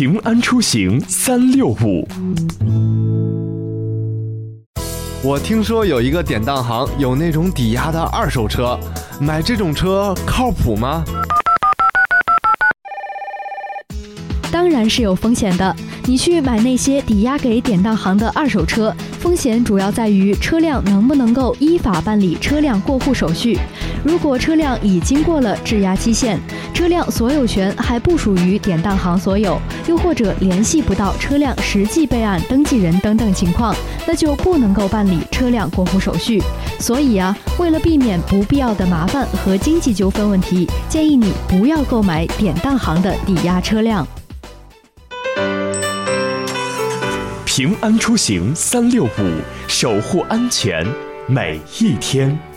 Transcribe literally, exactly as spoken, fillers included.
平安出行三六五。 我听说有一个典当行有那种抵押的二手车，买这种车靠谱吗？ 当然是有风险的。你去买那些抵押给典当行的二手车，风险主要在于车辆能不能够依法办理车辆过户手续。如果车辆已经过了质押期限，车辆所有权还不属于典当行所有，又或者联系不到车辆实际备案登记人等等情况，那就不能够办理车辆过户手续。所以啊，为了避免不必要的麻烦和经济纠纷问题，建议你不要购买典当行的抵押车辆。 平安出行三六五，守护安全每一天。